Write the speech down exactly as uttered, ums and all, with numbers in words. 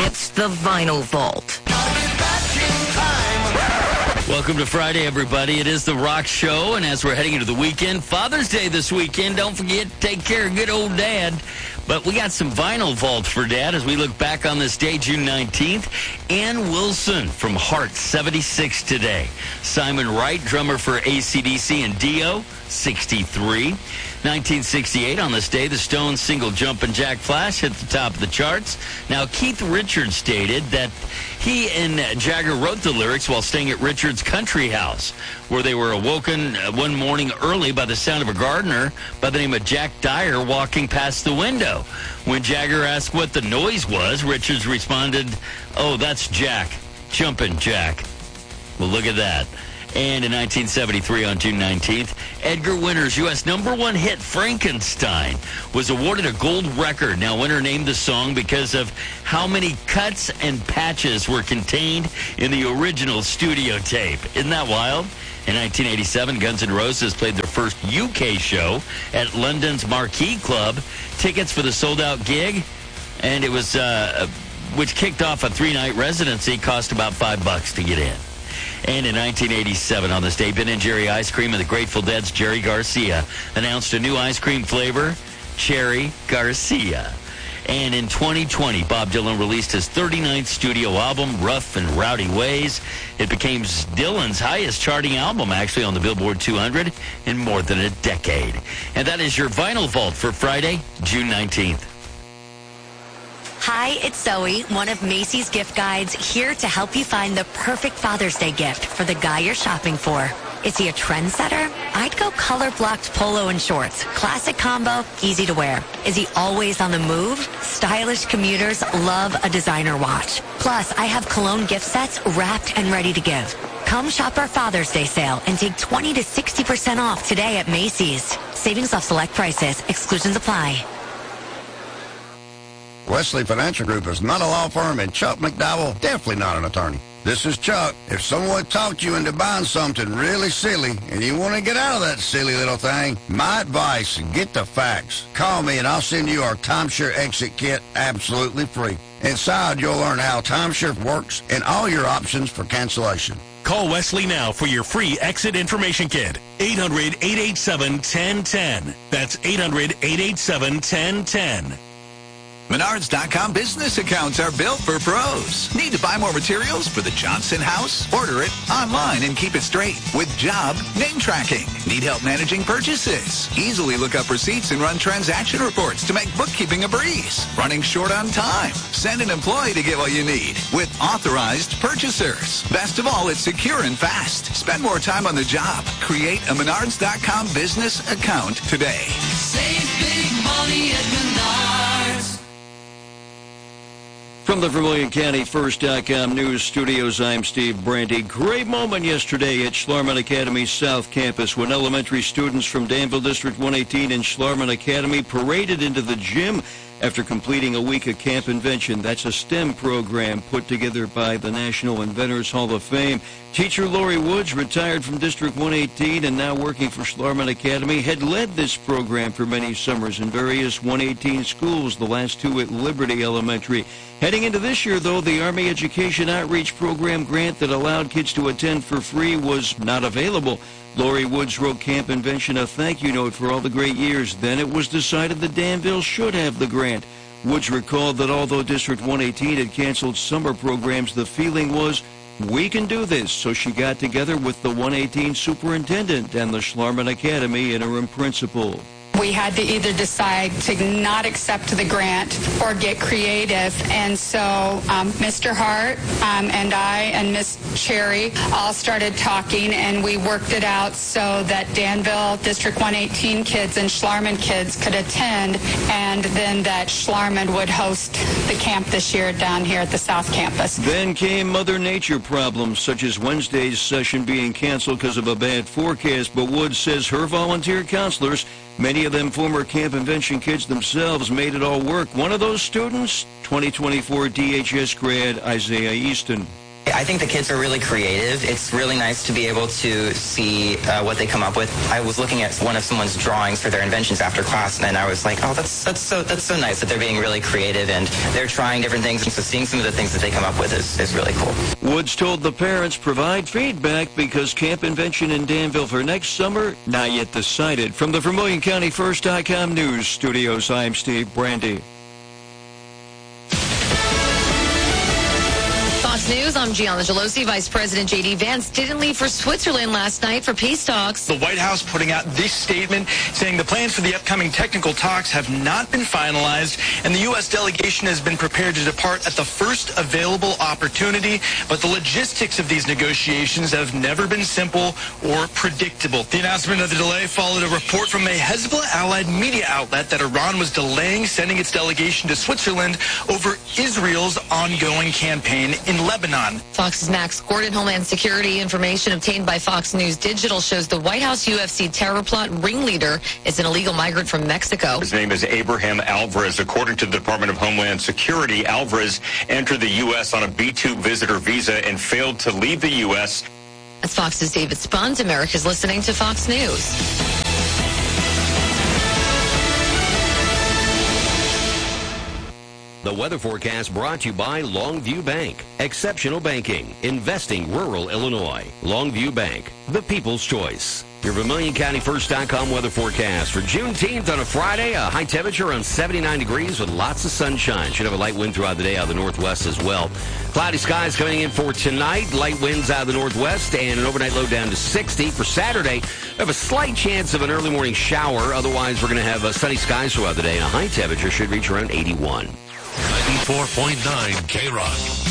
It's the Vinyl Vault. Welcome to Friday, everybody. It is the Rock Show, and as we're heading into the weekend, Father's Day this weekend, don't forget to take care of good old Dad. But we got some Vinyl Vault for Dad as we look back on this day, June nineteenth. Ann Wilson from Heart, seventy-six today. Simon Wright, drummer for A C D C and Dio, sixty-three. nineteen sixty-eight, on this day, the Stones' single Jumpin' Jack Flash hit the top of the charts. Now, Keith Richards stated that he and Jagger wrote the lyrics while staying at Richards' country house, where they were awoken one morning early by the sound of a gardener by the name of Jack Dyer walking past the window. When Jagger asked what the noise was, Richards responded, "Oh, that's Jack. Jumpin' Jack." Well, look at that. And in nineteen seventy-three, on June nineteenth, Edgar Winter's U S number one hit, Frankenstein, was awarded a gold record. Now, Winter named the song because of how many cuts and patches were contained in the original studio tape. Isn't that wild? In nineteen eighty-seven, Guns N' Roses played their first U K show at London's Marquee Club. Tickets for the sold-out gig, and it was, uh, which kicked off a three-night residency, cost about five bucks to get in. And in nineteen eighty-seven, on this day, Ben and Jerry Ice Cream and the Grateful Dead's Jerry Garcia announced a new ice cream flavor, Cherry Garcia. And in twenty twenty, Bob Dylan released his thirty-ninth studio album, Rough and Rowdy Ways. It became Dylan's highest charting album, actually, on the Billboard two hundred in more than a decade. And that is your Vinyl Vault for Friday, June nineteenth. Hi, it's Zoe, one of Macy's gift guides, here to help you find the perfect Father's Day gift for the guy you're shopping for. Is he a trendsetter? I'd go color-blocked polo and shorts. Classic combo, easy to wear. Is he always on the move? Stylish commuters love a designer watch. Plus, I have cologne gift sets wrapped and ready to give. Come shop our Father's Day sale and take twenty to sixty percent off today at Macy's. Savings off select prices. Exclusions apply. Wesley Financial Group is not a law firm, and Chuck McDowell, definitely not an attorney. This is Chuck. If someone talked you into buying something really silly and you want to get out of that silly little thing, my advice, get the facts. Call me and I'll send you our timeshare exit kit absolutely free. Inside, you'll learn how timeshare works and all your options for cancellation. Call Wesley now for your free exit information kit. eight hundred, eight eight seven, one zero one zero. That's eight hundred, eight eight seven, one zero one zero. Menards dot com business accounts are built for pros. Need to buy more materials for the Johnson house? Order it online and keep it straight with job name tracking. Need help managing purchases? Easily look up receipts and run transaction reports to make bookkeeping a breeze. Running short on time? Send an employee to get what you need with authorized purchasers. Best of all, it's secure and fast. Spend more time on the job. Create a Menards dot com business account today. Save big money at Menards. From the Vermilion County First dot com News Studios, I'm Steve Brandy. Great moment yesterday at Schlarman Academy South Campus when elementary students from Danville District one eighteen and Schlarman Academy paraded into the gym after completing a week of Camp Invention. That's a STEM program put together by the National Inventors Hall of Fame. Teacher Lori Woods, retired from District one eighteen and now working for Schlarman Academy, had led this program for many summers in various one eighteen schools, the last two at Liberty Elementary. Heading into this year, though, the Army Education Outreach Program grant that allowed kids to attend for free was not available. Lori Woods wrote Camp Invention a thank you note for all the great years. Then it was decided that Danville should have the grant. Woods recalled that although District one eighteen had canceled summer programs, the feeling was, we can do this. So she got together with the one eighteen superintendent and the Schlarman Academy interim principal. We had to either decide to not accept the grant or get creative. And so um, Mister Hart um, and I and Miss Cherry all started talking, and we worked it out so that Danville District one eighteen kids and Schlarman kids could attend, and then that Schlarman would host the camp this year down here at the South Campus. Then came Mother Nature problems, such as Wednesday's session being canceled because of a bad forecast. But Woods says her volunteer counselors, many of them former Camp Invention kids themselves, made it all work. One of those students, twenty twenty-four D H S grad Isaiah Easton. I think the kids are really creative. It's really nice to be able to see uh, what they come up with. I was looking at one of someone's drawings for their inventions after class, and I was like, oh, that's that's so that's so nice that they're being really creative and they're trying different things. And so seeing some of the things that they come up with is, is really cool. Woods told the parents provide feedback because Camp Invention in Danville for next summer, not yet decided. From the Vermilion County First dot com News Studios, I'm Steve Brandy. Fox News, I'm Gianna Gelosi. Vice President J D Vance didn't leave for Switzerland last night for peace talks. The White House putting out this statement saying the plans for the upcoming technical talks have not been finalized, and the U S delegation has been prepared to depart at the first available opportunity, but the logistics of these negotiations have never been simple or predictable. The announcement of the delay followed a report from a Hezbollah-allied media outlet that Iran was delaying sending its delegation to Switzerland over Israel's ongoing campaign in Lebanon. Fox's Max Gordon. Homeland Security information obtained by Fox News Digital shows the White House U F C terror plot ringleader is an illegal migrant from Mexico. His name is Abraham Alvarez. According to the Department of Homeland Security, Alvarez entered the U S on a B two visitor visa and failed to leave the U S. That's Fox's David Spunt. America's listening to Fox News. The weather forecast brought to you by Longview Bank. Exceptional banking. Investing rural Illinois. Longview Bank. The people's choice. Your Vermilion County First dot com weather forecast for Juneteenth on a Friday. A high temperature around seventy-nine degrees with lots of sunshine. Should have a light wind throughout the day out of the northwest as well. Cloudy skies coming in for tonight. Light winds out of the northwest and an overnight low down to sixty. For Saturday, we have a slight chance of an early morning shower. Otherwise, we're going to have uh, sunny skies throughout the day. And a high temperature should reach around eighty-one. ninety-four point nine K-Rock.